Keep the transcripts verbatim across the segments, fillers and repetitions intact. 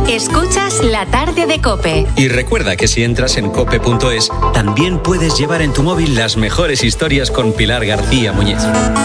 Escuchas La Tarde de COPE. Y recuerda que si entras en cope punto es, también puedes llevar en tu móvil las mejores historias con Pilar García Muñiz.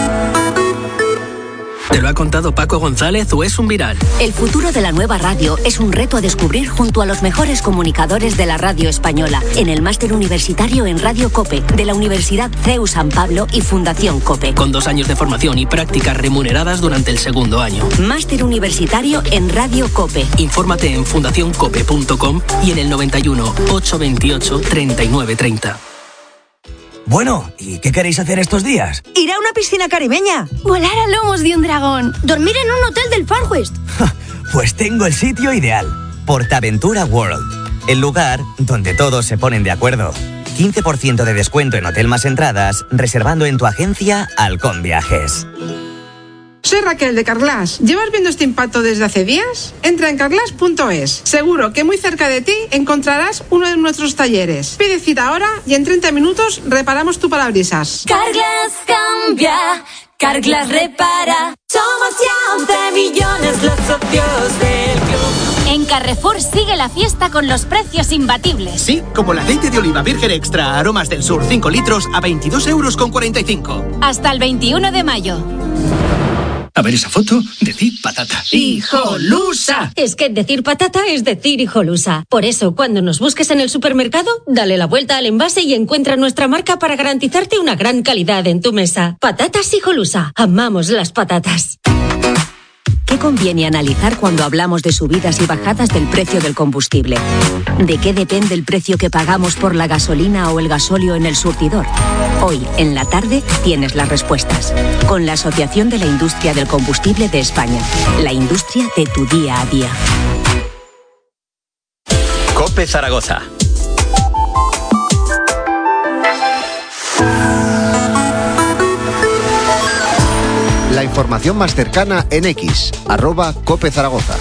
¿Te lo ha contado Paco González o es un viral? El futuro de la nueva radio es un reto a descubrir junto a los mejores comunicadores de la radio española en el máster universitario en Radio COPE de la Universidad C E U San Pablo y Fundación COPE. Con dos años de formación y prácticas remuneradas durante el segundo año. Máster universitario en Radio COPE. Infórmate en fundación cope punto com y en el noventa y uno, ochocientos veintiocho, treinta y nueve treinta. Bueno, ¿y qué queréis hacer estos días? Ir a una piscina caribeña. Volar a lomos de un dragón. Dormir en un hotel del Far West. Pues tengo el sitio ideal. PortAventura World. El lugar donde todos se ponen de acuerdo. quince por ciento de descuento en hotel más entradas, reservando en tu agencia Halcón Viajes. Soy Raquel de Carglass. ¿Llevas viendo este impacto desde hace días? Entra en carglass punto es. Seguro que muy cerca de ti encontrarás uno de nuestros talleres. Pide cita ahora y en treinta minutos reparamos tu parabrisas. Carglass cambia, Carglass repara. Somos ya once millones los socios del club. En Carrefour sigue la fiesta con los precios imbatibles. Sí, como el aceite de oliva virgen extra Aromas del Sur cinco litros a veintidós euros con cuarenta y cinco. Hasta el veintiuno de mayo. A ver esa foto, decir patata. ¡Hijolusa! Es que decir patata es decir hijolusa. Por eso, cuando nos busques en el supermercado, dale la vuelta al envase y encuentra nuestra marca para garantizarte una gran calidad en tu mesa. Patatas Hijolusa. Amamos las patatas. ¿Qué conviene analizar cuando hablamos de subidas y bajadas del precio del combustible? ¿De qué depende el precio que pagamos por la gasolina o el gasóleo en el surtidor? Hoy, en la tarde, tienes las respuestas. Con la Asociación de la Industria del Combustible de España. La industria de tu día a día. COPE Zaragoza. La información más cercana en X, arroba COPE Zaragoza.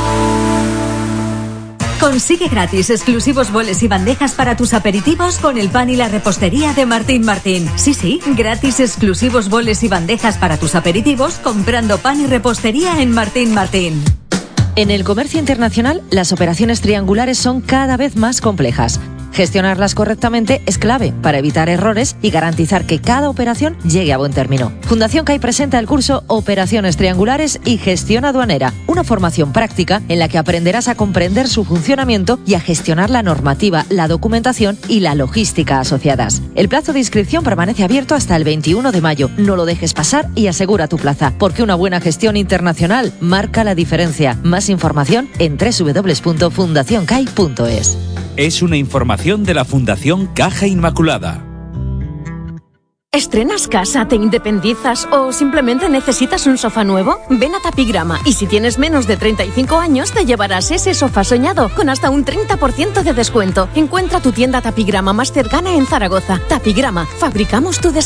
Consigue gratis exclusivos boles y bandejas para tus aperitivos con el pan y la repostería de Martín Martín. Sí, sí, gratis exclusivos boles y bandejas para tus aperitivos comprando pan y repostería en Martín Martín. En el comercio internacional, las operaciones triangulares son cada vez más complejas. Gestionarlas correctamente es clave para evitar errores y garantizar que cada operación llegue a buen término. Fundación C A I presenta el curso Operaciones Triangulares y Gestión Aduanera, una formación práctica en la que aprenderás a comprender su funcionamiento y a gestionar la normativa, la documentación y la logística asociadas. El plazo de inscripción permanece abierto hasta el veintiuno de mayo. No lo dejes pasar y asegura tu plaza, porque una buena gestión internacional marca la diferencia. Más información en doble u doble u doble u punto fundación cai punto es. Es una información de la Fundación Caja Inmaculada. ¿Estrenas casa, te independizas o simplemente necesitas un sofá nuevo? Ven a Tapigrama y si tienes menos de treinta y cinco años te llevarás ese sofá soñado con hasta un treinta por ciento de descuento. Encuentra tu tienda Tapigrama más cercana en Zaragoza. Tapigrama, fabricamos tu deseo.